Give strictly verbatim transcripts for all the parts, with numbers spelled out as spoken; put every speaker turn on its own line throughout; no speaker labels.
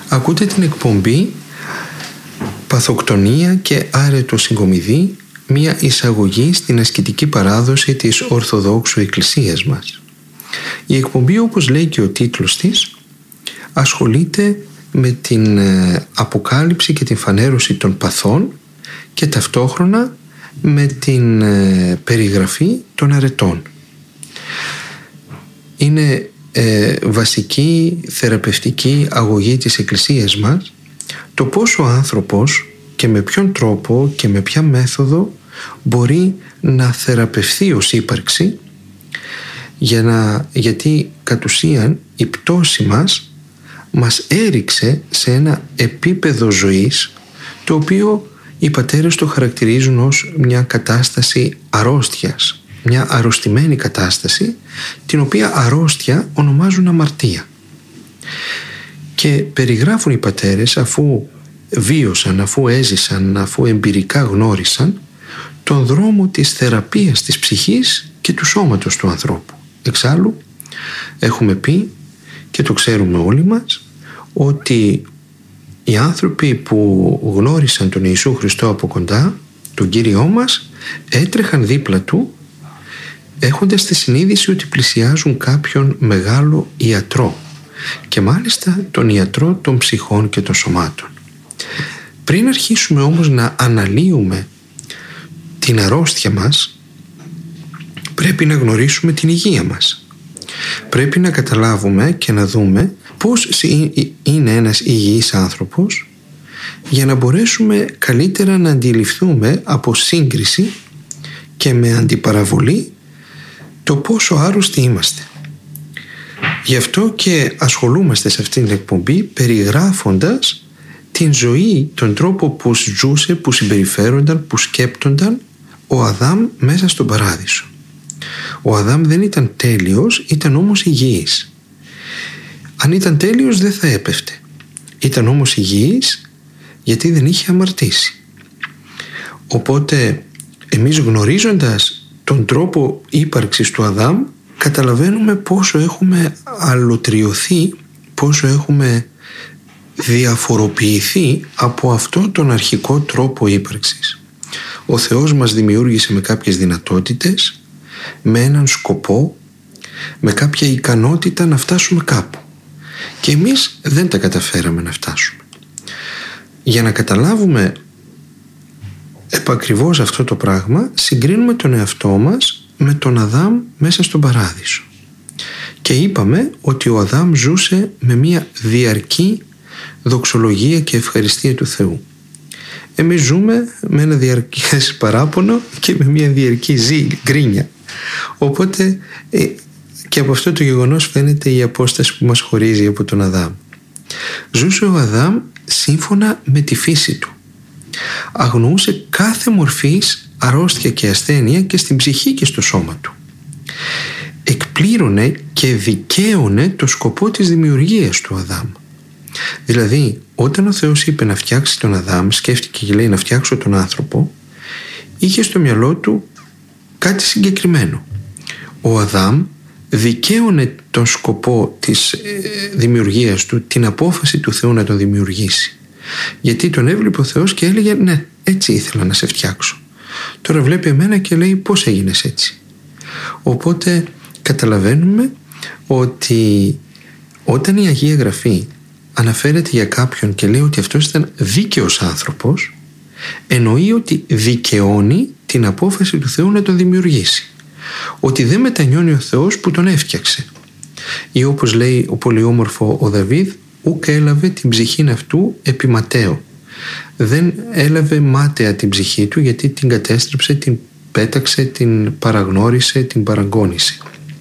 Ακούτε την εκπομπή «Παθοκτονία και άρετο συγκομιδή», μια εισαγωγή στην ασκητική παράδοση της Ορθοδόξου Εκκλησίας μας. Η εκπομπή, όπως λέει και ο τίτλος της, ασχολείται με την αποκάλυψη και την φανέρωση των παθών και ταυτόχρονα με την περιγραφή των αρετών. Είναι ε, βασική θεραπευτική αγωγή της Εκκλησίας μας το πώς ο άνθρωπος και με ποιον τρόπο και με ποια μέθοδο μπορεί να θεραπευθεί ως ύπαρξη, για να, γιατί κατ' ουσίαν η πτώση μας μας έριξε σε ένα επίπεδο ζωής το οποίο οι πατέρες το χαρακτηρίζουν ως μια κατάσταση αρρώστιας, μια αρρωστημένη κατάσταση, την οποία αρρώστια ονομάζουν αμαρτία. Και περιγράφουν οι πατέρες, αφού βίωσαν, αφού έζησαν, αφού εμπειρικά γνώρισαν τον δρόμο της θεραπείας της ψυχής και του σώματος του ανθρώπου. Εξάλλου έχουμε πει και το ξέρουμε όλοι μας ότι οι άνθρωποι που γνώρισαν τον Ιησού Χριστό από κοντά, τον Κύριό μας, έτρεχαν δίπλα του έχοντας τη συνείδηση ότι πλησιάζουν κάποιον μεγάλο ιατρό, και μάλιστα τον ιατρό των ψυχών και των σωμάτων. Πριν αρχίσουμε όμως να αναλύουμε την αρρώστια μας, πρέπει να γνωρίσουμε την υγεία μας. Πρέπει να καταλάβουμε και να δούμε πώς είναι ένας υγιής άνθρωπος, για να μπορέσουμε καλύτερα να αντιληφθούμε από σύγκριση και με αντιπαραβολή το πόσο άρρωστοι είμαστε. Γι' αυτό και ασχολούμαστε σε αυτήν την εκπομπή περιγράφοντας την ζωή, τον τρόπο που ζούσε, που συμπεριφέρονταν, που σκέπτονταν ο Αδάμ μέσα στον παράδεισο. Ο Αδάμ δεν ήταν τέλειος, ήταν όμως υγιής. Αν ήταν τέλειος δεν θα έπεφτε. Ήταν όμως υγιής γιατί δεν είχε αμαρτήσει. Οπότε εμείς, γνωρίζοντας τον τρόπο ύπαρξης του Αδάμ, καταλαβαίνουμε πόσο έχουμε αλωτριωθεί, πόσο έχουμε διαφοροποιηθεί από αυτόν τον αρχικό τρόπο ύπαρξης. Ο Θεός μας δημιούργησε με κάποιες δυνατότητες, με έναν σκοπό, με κάποια ικανότητα να φτάσουμε κάπου, και εμείς δεν τα καταφέραμε να φτάσουμε. Για να καταλάβουμε επακριβώς αυτό το πράγμα, συγκρίνουμε τον εαυτό μας με τον Αδάμ μέσα στον παράδεισο, και είπαμε ότι ο Αδάμ ζούσε με μια διαρκή δοξολογία και ευχαριστία του Θεού. Εμείς ζούμε με ένα διαρκές παράπονο και με μια διαρκή ζή, γκρίνια. Οπότε ε, και από αυτό το γεγονός φαίνεται η απόσταση που μας χωρίζει από τον Αδάμ. Ζούσε ο Αδάμ σύμφωνα με τη φύση του. Αγνοούσε κάθε μορφής αρρώστια και ασθένεια και στην ψυχή και στο σώμα του. Εκπλήρωνε και δικαίωνε το σκοπό της δημιουργίας του Αδάμ. Δηλαδή, όταν ο Θεός είπε να φτιάξει τον Αδάμ, σκέφτηκε και λέει να φτιάξω τον άνθρωπο, είχε στο μυαλό του κάτι συγκεκριμένο. Ο Αδάμ δικαίωνε τον σκοπό της ε, δημιουργίας του, την απόφαση του Θεού να τον δημιουργήσει. Γιατί τον έβλεπε ο Θεός και έλεγε ναι, έτσι ήθελα να σε φτιάξω. Τώρα βλέπει εμένα και λέει πώς έγινες έτσι. Οπότε καταλαβαίνουμε ότι όταν η Αγία Γραφή αναφέρεται για κάποιον και λέει ότι αυτός ήταν δίκαιος άνθρωπος, εννοεί ότι δικαιώνει την απόφαση του Θεού να τον δημιουργήσει. Ότι δεν μετανιώνει ο Θεός που τον έφτιαξε. Ή όπως λέει ο πολυόμορφο ο Δαβίδ, ουκ έλαβε την ψυχήν αυτού επιματέω. Δεν έλαβε μάταια την ψυχή του, γιατί την κατέστρεψε, την πέταξε, την παραγνώρισε, την παραγκώνησε.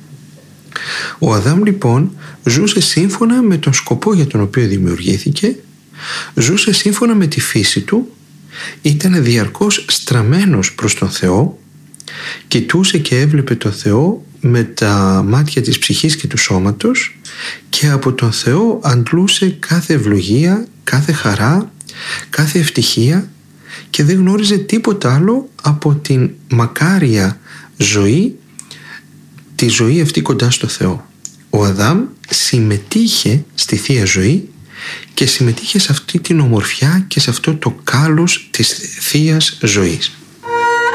Ο Αδάμ λοιπόν ζούσε σύμφωνα με τον σκοπό για τον οποίο δημιουργήθηκε, ζούσε σύμφωνα με τη φύση του, ήταν διαρκώς στραμμένος προς τον Θεό, κοιτούσε και έβλεπε τον Θεό με τα μάτια της ψυχής και του σώματος, και από τον Θεό αντλούσε κάθε ευλογία, κάθε χαρά, κάθε ευτυχία, και δεν γνώριζε τίποτα άλλο από την μακάρια ζωή, τη ζωή αυτή κοντά στο Θεό. Ο Αδάμ συμμετείχε στη Θεία Ζωή και συμμετείχε σε αυτή την ομορφιά και σε αυτό το κάλος της θείας ζωής.